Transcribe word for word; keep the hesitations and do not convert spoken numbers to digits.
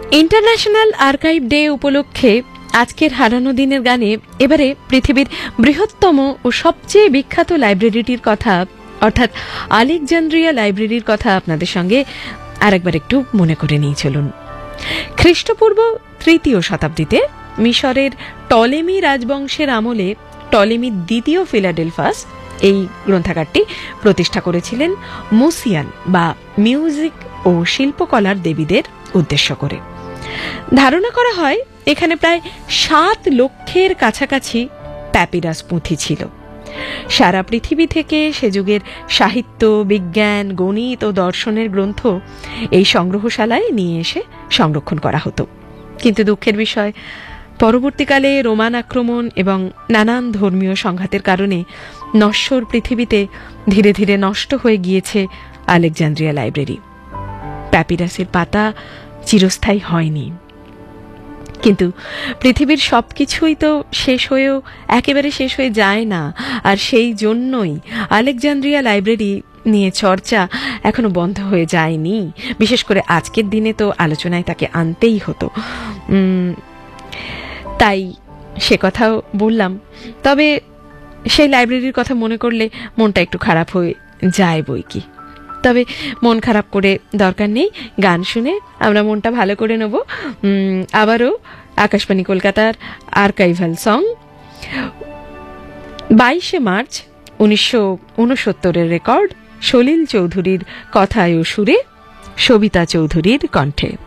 International archive day উপলক্ষে আজকের হারানো দিনের গানে এবারে পৃথিবীর বৃহত্তম ও সবচেয়ে বিখ্যাত লাইব্রেরিটির কথা অর্থাৎ আলেকজান্দ্রিয়া লাইব্রেরির কথা আপনাদের সঙ্গে আরেকবার একটু মনে করে নিয়ে চলুন। খ্রিস্টপূর্ব তৃতীয় শতাব্দীতে মিশরের টলেমি রাজবংশের আমলে টলেমি দ্বিতীয় ফিলাডেলফাস এই গ্রন্থাগারটি প্রতিষ্ঠা করেছিলেন মুসিয়ান বা মিউজিক ও শিল্পকলার দেবীদের উদ্দেশ্য করে। ধারণা করা হয় এখানে প্রায় সাত লক্ষের কাছাকাছি প্যাপিরাস পুঁথি ছিল। সারা পৃথিবী থেকে সে যুগের সাহিত্য, বিজ্ঞান, গণিত ও দর্শনের গ্রন্থ এই সংগ্রহশালায় নিয়ে এসে সংরক্ষণ করা হতো। কিন্তু দুঃখের বিষয়, পরবর্তীকালে রোমান আক্রমণ এবং নানান ধর্মীয় সংঘাতের কারণে নশ্বর পৃথিবীতে ধীরে ধীরে নষ্ট হয়ে গিয়েছে আলেকজান্দ্রিয়া লাইব্রেরি। প্যাপিরাসের পাতা চিরস্থায়ী হয়নি, কিন্তু পৃথিবীর সবকিছুই তো শেষ হয়েও একেবারে শেষ হয়ে যায় না। আর সেই জন্যই আলেকজান্দ্রিয়া লাইব্রেরি নিয়ে চর্চা এখনো বন্ধ হয়ে যায়নি। বিশেষ করে আজকের দিনে তো আলোচনায় তাকে আনতেই হতো, তাই সে কথাও বললাম। তবে সেই লাইব্রেরির কথা মনে করলে মনটা একটু খারাপ হয়ে যায় বই কি। তবে মন খারাপ করে দরকার নেই, গান শুনে আমরা মনটা ভালো করে নেব। আবারও আকাশবাণী কলকাতার আর্কাইভাল সং বাইশে মার্চ উনিশশো উনসত্তরের রেকর্ড, সলিল চৌধুরীর কথায় ও সুরে, সবিতা চৌধুরীর কণ্ঠে।